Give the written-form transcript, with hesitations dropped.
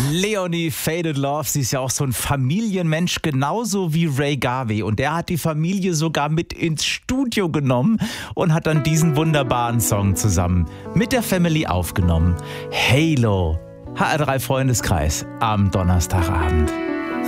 Leonie Faded Love, sie ist ja auch so ein Familienmensch, genauso wie Ray Garvey. Und der hat die Familie sogar mit ins Studio genommen und hat dann diesen wunderbaren Song zusammen mit der Family aufgenommen. Halo, HR3 Freundeskreis am Donnerstagabend.